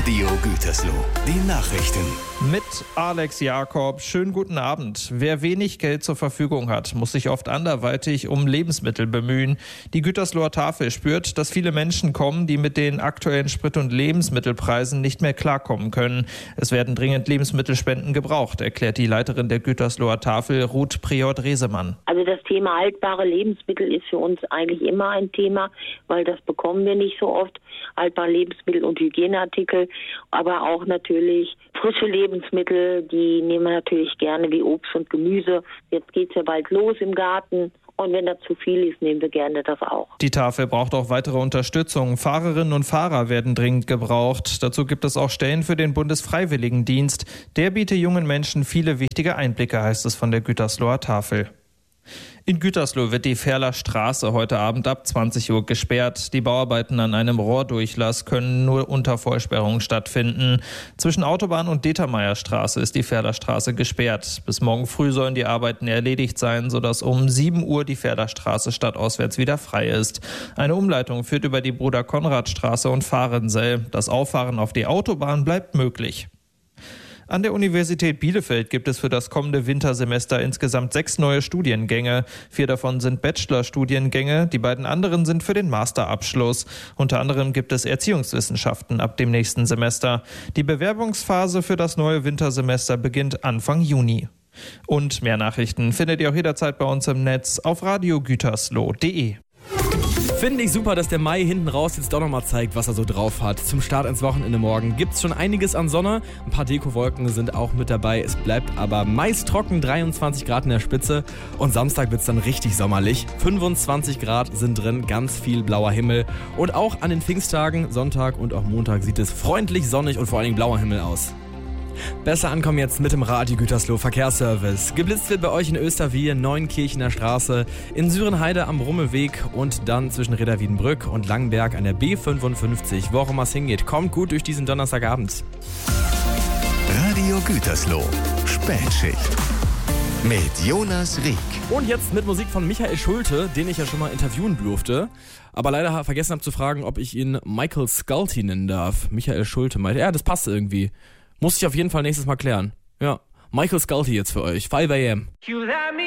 Radio Gütersloh. Die Nachrichten. Mit Alex Jakob. Schönen guten Abend. Wer wenig Geld zur Verfügung hat, muss sich oft anderweitig um Lebensmittel bemühen. Die Gütersloher Tafel spürt, dass viele Menschen kommen, die mit den aktuellen Sprit- und Lebensmittelpreisen nicht mehr klarkommen können. Es werden dringend Lebensmittelspenden gebraucht, erklärt die Leiterin der Gütersloher Tafel, Ruth Priot-Resemann. Also das Thema haltbare Lebensmittel ist für uns eigentlich immer ein Thema, weil das bekommen wir nicht so oft. Haltbare Lebensmittel und Hygieneartikel, aber auch natürlich frische Lebensmittel, die nehmen wir natürlich gerne wie Obst und Gemüse. Jetzt geht's ja bald los im Garten. Und wenn da zu viel ist, nehmen wir gerne das auch. Die Tafel braucht auch weitere Unterstützung. Fahrerinnen und Fahrer werden dringend gebraucht. Dazu gibt es auch Stellen für den Bundesfreiwilligendienst. Der bietet jungen Menschen viele wichtige Einblicke, heißt es von der Gütersloher Tafel. In Gütersloh wird die Ferler Straße heute Abend ab 20 Uhr gesperrt. Die Bauarbeiten an einem Rohrdurchlass können nur unter Vollsperrung stattfinden. Zwischen Autobahn und Determeierstraße ist die Ferler Straße gesperrt. Bis morgen früh sollen die Arbeiten erledigt sein, sodass um 7 Uhr die Ferler Straße stadtauswärts wieder frei ist. Eine Umleitung führt über die Bruder-Konrad-Straße und Fahrensell. Das Auffahren auf die Autobahn bleibt möglich. An der Universität Bielefeld gibt es für das kommende Wintersemester insgesamt 6 neue Studiengänge. 4 davon sind Bachelorstudiengänge, die beiden anderen sind für den Masterabschluss. Unter anderem gibt es Erziehungswissenschaften ab dem nächsten Semester. Die Bewerbungsphase für das neue Wintersemester beginnt Anfang Juni. Und mehr Nachrichten findet ihr auch jederzeit bei uns im Netz auf radiogütersloh.de. Finde ich super, dass der Mai hinten raus jetzt doch nochmal zeigt, was er so drauf hat. Zum Start ins Wochenende morgen gibt's schon einiges an Sonne. Ein paar Dekowolken sind auch mit dabei. Es bleibt aber meist trocken, 23 Grad in der Spitze. Und Samstag wird's dann richtig sommerlich. 25 Grad sind drin, ganz viel blauer Himmel. Und auch an den Pfingsttagen, Sonntag und auch Montag sieht es freundlich, sonnig und vor allen Dingen blauer Himmel aus. Besser ankommen jetzt mit dem Radio Gütersloh Verkehrsservice. Geblitzt wird bei euch in Österwier, Neunkirchener Straße, in Sürenheide am Brummeweg und dann zwischen Reda-Wiedenbrück und Langenberg an der B55. Wo auch immer es hingeht, kommt gut durch diesen Donnerstagabend. Radio Gütersloh. Spätschicht. Mit Jonas Rieck. Und jetzt mit Musik von Michael Schulte, den ich ja schon mal interviewen durfte. Aber leider vergessen habe zu fragen, ob ich ihn Michael Sculty nennen darf. Michael Schulte meinte, ja, das passt irgendwie. Muss ich auf jeden Fall nächstes Mal klären. Ja, Michael Sculty jetzt für euch. 5 AM.